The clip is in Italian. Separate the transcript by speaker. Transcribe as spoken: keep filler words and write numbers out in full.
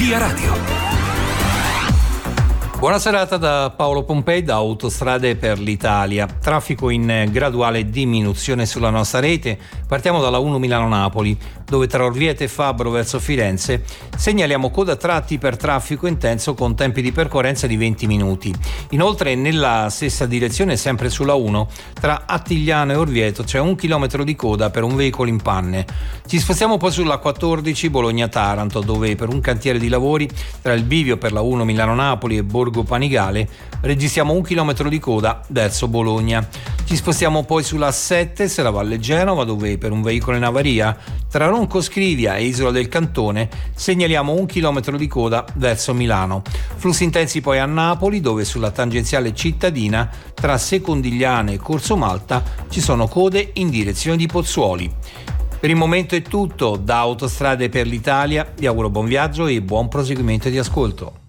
Speaker 1: Via Radio. Buona serata da Paolo Pompei da Autostrade per l'Italia. Traffico in graduale diminuzione sulla nostra rete. Partiamo dalla uno Milano-Napoli, dove tra Orvieto e Fabbro verso Firenze segnaliamo coda a tratti per traffico intenso con tempi di percorrenza di venti minuti. Inoltre nella stessa direzione, sempre sulla uno, tra Attigliano e Orvieto c'è un chilometro di coda per un veicolo in panne. Ci spostiamo poi sulla quattordici Bologna-Taranto, dove per un cantiere di lavori tra il bivio per la uno Milano-Napoli e Borgo Panigale registriamo un chilometro di coda verso Bologna. Ci spostiamo poi sulla sette Sera Valle Genova, dove per un veicolo in avaria tra Ronco Scrivia e Isola del Cantone segnaliamo un chilometro di coda verso Milano. Flussi intensi poi a Napoli, dove sulla tangenziale cittadina tra Secondigliano e Corso Malta ci sono code in direzione di Pozzuoli. Per il momento è tutto. Da Autostrade per l'Italia vi auguro buon viaggio e buon proseguimento di ascolto.